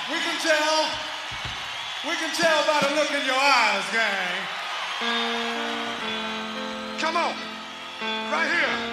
We can tell. We can tell by the look in your eyes, gang. Come on. Right here.